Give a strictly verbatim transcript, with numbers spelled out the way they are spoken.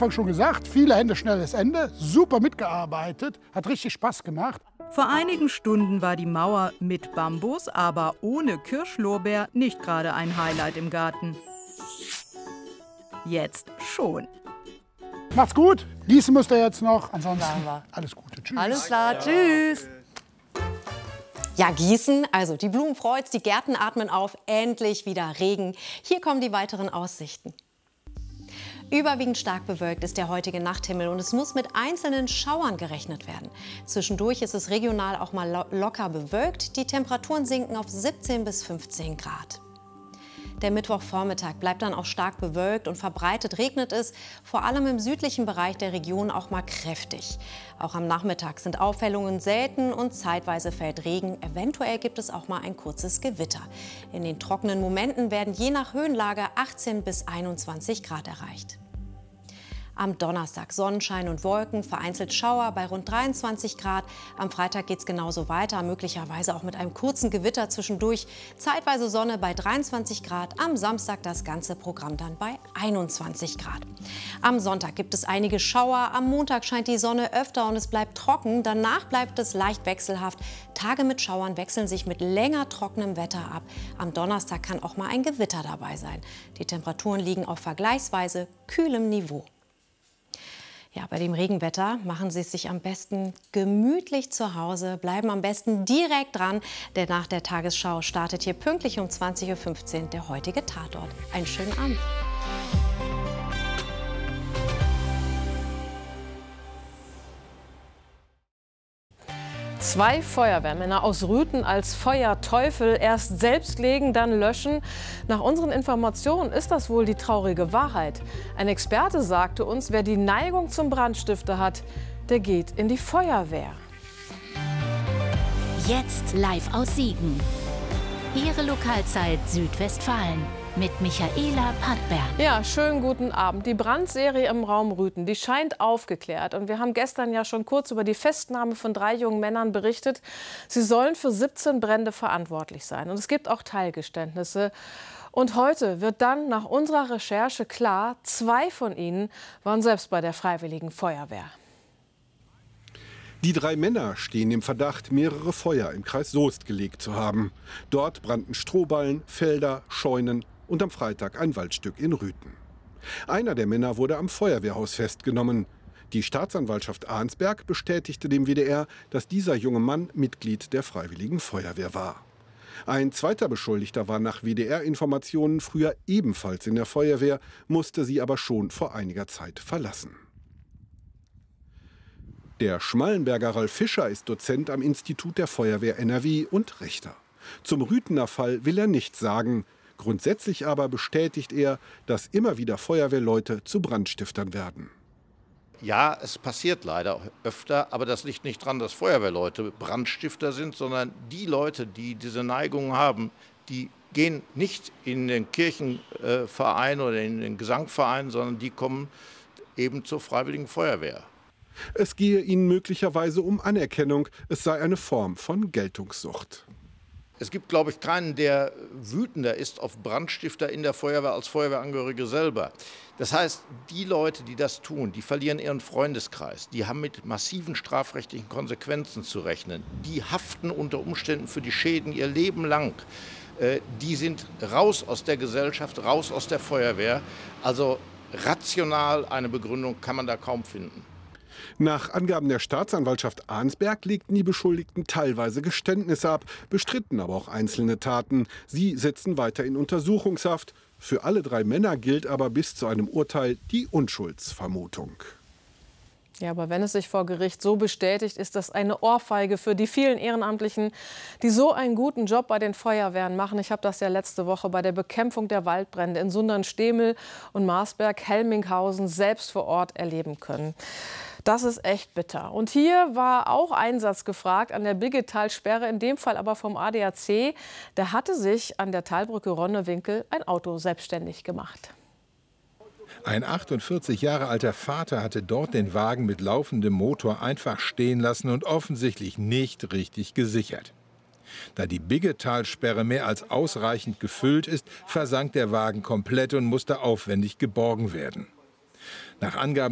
Anfang schon gesagt, viele Hände, schnelles Ende, super mitgearbeitet, hat richtig Spaß gemacht. Vor einigen Stunden war die Mauer mit Bambus, aber ohne Kirschlorbeer nicht gerade ein Highlight im Garten. Jetzt schon. Macht's gut, gießen müsst ihr jetzt noch, ansonsten alles Gute. Tschüss. Alles klar, tschüss. Ja, gießen, also die Blumen freut's, die Gärten atmen auf, endlich wieder Regen. Hier kommen die weiteren Aussichten. Überwiegend stark bewölkt ist der heutige Nachthimmel und es muss mit einzelnen Schauern gerechnet werden. Zwischendurch ist es regional auch mal lo locker bewölkt. Die Temperaturen sinken auf siebzehn bis fünfzehn Grad. Der Mittwochvormittag bleibt dann auch stark bewölkt und verbreitet regnet es, vor allem im südlichen Bereich der Region auch mal kräftig. Auch am Nachmittag sind Aufhellungen selten und zeitweise fällt Regen. Eventuell gibt es auch mal ein kurzes Gewitter. In den trockenen Momenten werden je nach Höhenlage achtzehn bis einundzwanzig Grad erreicht. Am Donnerstag Sonnenschein und Wolken, vereinzelt Schauer bei rund dreiundzwanzig Grad. Am Freitag geht es genauso weiter, möglicherweise auch mit einem kurzen Gewitter zwischendurch. Zeitweise Sonne bei dreiundzwanzig Grad, am Samstag das ganze Programm dann bei einundzwanzig Grad. Am Sonntag gibt es einige Schauer, am Montag scheint die Sonne öfter und es bleibt trocken. Danach bleibt es leicht wechselhaft. Tage mit Schauern wechseln sich mit länger trockenem Wetter ab. Am Donnerstag kann auch mal ein Gewitter dabei sein. Die Temperaturen liegen auf vergleichsweise kühlem Niveau. Ja, bei dem Regenwetter machen Sie es sich am besten gemütlich zu Hause, bleiben am besten direkt dran, denn nach der Tagesschau startet hier pünktlich um zwanzig Uhr fünfzehn der heutige Tatort. Einen schönen Abend. Zwei Feuerwehrmänner aus Rüthen als Feuerteufel erst selbst legen, dann löschen. Nach unseren Informationen ist das wohl die traurige Wahrheit. Ein Experte sagte uns, wer die Neigung zum Brandstifter hat, der geht in die Feuerwehr. Jetzt live aus Siegen. Ihre Lokalzeit Südwestfalen mit Michaela Pattberg. Ja, schönen guten Abend. Die Brandserie im Raum Rüthen, die scheint aufgeklärt. Und wir haben gestern ja schon kurz über die Festnahme von drei jungen Männern berichtet. Sie sollen für siebzehn Brände verantwortlich sein. Und es gibt auch Teilgeständnisse. Und heute wird dann nach unserer Recherche klar, zwei von ihnen waren selbst bei der Freiwilligen Feuerwehr. Die drei Männer stehen im Verdacht, mehrere Feuer im Kreis Soest gelegt zu haben. Dort brannten Strohballen, Felder, Scheunen und am Freitag ein Waldstück in Rüthen. Einer der Männer wurde am Feuerwehrhaus festgenommen. Die Staatsanwaltschaft Arnsberg bestätigte dem W D R, dass dieser junge Mann Mitglied der Freiwilligen Feuerwehr war. Ein zweiter Beschuldigter war nach W D R-Informationen früher ebenfalls in der Feuerwehr, musste sie aber schon vor einiger Zeit verlassen. Der Schmallenberger Ralf Fischer ist Dozent am Institut der Feuerwehr N R W und Richter. Zum Rüthener Fall will er nichts sagen. Grundsätzlich aber bestätigt er, dass immer wieder Feuerwehrleute zu Brandstiftern werden. Ja, es passiert leider öfter, aber das liegt nicht daran, dass Feuerwehrleute Brandstifter sind, sondern die Leute, die diese Neigung haben, die gehen nicht in den Kirchenverein oder in den Gesangverein, sondern die kommen eben zur Freiwilligen Feuerwehr. Es gehe ihnen möglicherweise um Anerkennung, es sei eine Form von Geltungssucht. Es gibt, glaube ich, keinen, der wütender ist auf Brandstifter in der Feuerwehr als Feuerwehrangehörige selber. Das heißt, die Leute, die das tun, die verlieren ihren Freundeskreis. Die haben mit massiven strafrechtlichen Konsequenzen zu rechnen. Die haften unter Umständen für die Schäden ihr Leben lang. Die sind raus aus der Gesellschaft, raus aus der Feuerwehr. Also rational eine Begründung kann man da kaum finden. Nach Angaben der Staatsanwaltschaft Arnsberg legten die Beschuldigten teilweise Geständnisse ab, bestritten aber auch einzelne Taten. Sie sitzen weiter in Untersuchungshaft. Für alle drei Männer gilt aber bis zu einem Urteil die Unschuldsvermutung. Ja, aber wenn es sich vor Gericht so bestätigt, ist das eine Ohrfeige für die vielen Ehrenamtlichen, die so einen guten Job bei den Feuerwehren machen. Ich habe das ja letzte Woche bei der Bekämpfung der Waldbrände in Sundern-Stemel und Marsberg-Helminghausen selbst vor Ort erleben können. Das ist echt bitter. Und hier war auch Einsatz gefragt an der Biggetalsperre, in dem Fall aber vom A D A C. Der hatte sich an der Talbrücke Ronnewinkel ein Auto selbstständig gemacht. Ein achtundvierzig Jahre alter Vater hatte dort den Wagen mit laufendem Motor einfach stehen lassen und offensichtlich nicht richtig gesichert. Da die Biggetalsperre mehr als ausreichend gefüllt ist, versank der Wagen komplett und musste aufwendig geborgen werden. Nach Angaben